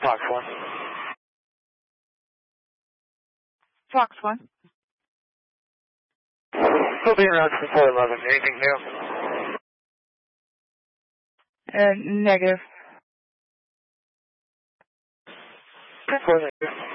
Fox 1. Fox 1. We'll be around for 411. Anything new? Negative. 4 negative.